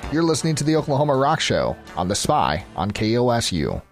You're listening to the Oklahoma Rock Show on The Spy on KOSU.